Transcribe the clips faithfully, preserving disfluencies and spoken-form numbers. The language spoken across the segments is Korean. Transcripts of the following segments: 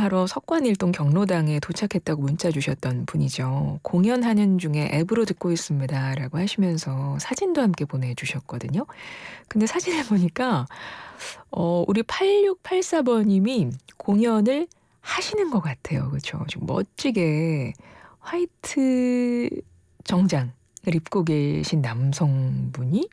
공연하러 석관일동 경로당에 도착했다고 문자 주셨던 분이죠. "공연하는 중에 앱으로 듣고 있습니다."라고 하시면서 사진도 함께 보내주셨거든요. 근데 사진을 보니까 어 우리 팔육팔사 번님이 공연을 하시는 것 같아요. 그쵸? 좀 멋지게 화이트 정장을 입고 계신 남성분이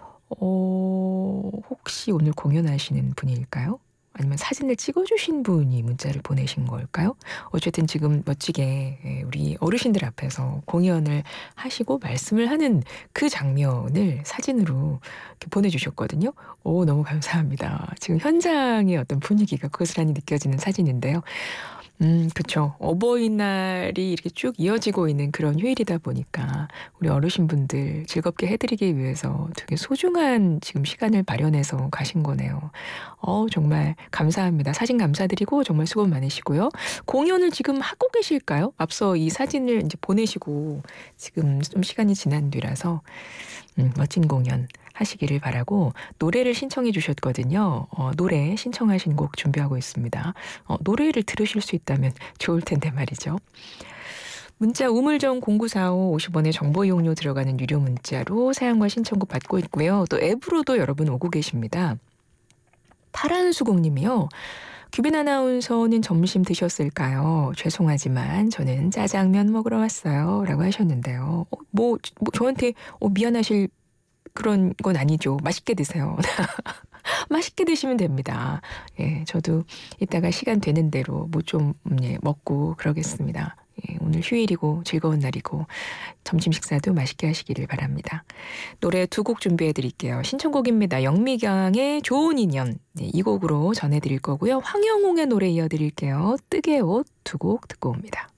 어 혹시 오늘 공연하시는 분일까요? 아니면 사진을 찍어 주신 분이 문자를 보내신 걸까요? 어쨌든 지금 멋지게 예 우리 어르신들 앞에서 공연을 하시고 말씀을 하는 그 장면을 사진으로 이렇게 보내주셨거든요. 오 너무 감사합니다. 지금 현장의 어떤 분위기가 고스란히 느껴지는 사진인데요. 음 그쵸. 어버이날이 이렇게 쭉 이어지고 있는 그런 휴일이다 보니까 우리 어르신분들 즐겁게 해 드리기 위해서 되게 소중한 지금 시간을 마련해서 가신 거네요. 어 정말 감사합니다. 사진 감사드리고 정말 수고 많으시고요. 공연을 지금 하고 계실까요? 앞서 이 사진을 인제 보내시고 지금 좀 시간이 지난 뒤라서 음 멋진 공연 하시기를 바라고 노래를 신청해 주셨거든요. 어 노래 신청하신 곡 준비하고 있습니다. 어 노래를 들으실 수 있다면 좋을 텐데 말이죠. 문자 우물정 공구사오 오십 원의 정보 이용료 들어가는 유료 문자로 사연과 신청곡 받고 있고요. 또 앱으로도 여러분 오고 계십니다. 파란수국 님이요. "규빈 아나운서는 점심 드셨을까요? 죄송하지만 저는 짜장면 먹으러 왔어요."라고 하셨는데요. 어 뭐 뭐 저한테 어 미안하실 그런 건 아니죠. 맛있게 드세요. 맛있게 드시면 됩니다. 예 저도 이따가 시간 되는 대로 뭐 좀 음 예 먹고 그러겠습니다. 예 오늘 휴일이고 즐거운 날이고 점심 식사도 맛있게 하시기를 바랍니다. 노래 두 곡 준비해 드릴게요. 신청곡입니다. 영미경의 좋은 인연 네 이 곡으로 전해 드릴 거고요. 황영웅의 노래 이어 드릴게요. 뜨개 옷 두 곡 듣고 옵니다.